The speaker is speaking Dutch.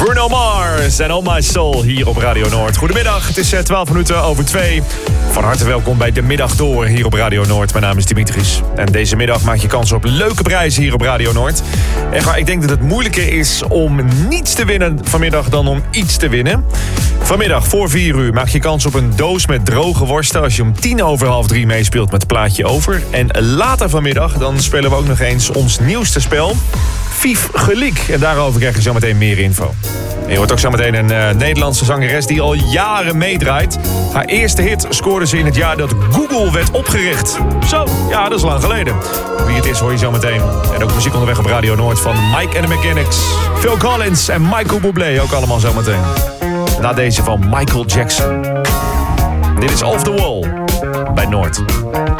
Bruno Mars en Oh My Soul hier op Radio Noord. Goedemiddag, het is 12 minuten over 2. Van harte welkom bij De Middag Door hier op Radio Noord. Mijn naam is Dimitris. En deze middag maak je kans op leuke prijzen hier op Radio Noord. En ik denk dat het moeilijker is om niets te winnen vanmiddag dan om iets te winnen. Vanmiddag voor 4 uur maak je kans op een doos met droge worsten als je om 2:50 meespeelt met het plaatje over. En later vanmiddag dan spelen we ook nog eens ons nieuwste spel, Vief Geliek. En daarover krijg je zo meteen meer info. En je hoort ook zo meteen een Nederlandse zangeres die al jaren meedraait. Haar eerste hit scoorde ze in het jaar dat Google werd opgericht. Zo, ja, dat is lang geleden. Wie het is hoor je zo meteen. En ook muziek onderweg op Radio Noord van Mike and the Mechanics, Phil Collins en Michael Bublé. Ook allemaal zo meteen. Na deze van Michael Jackson. Dit is Off the Wall bij Noord.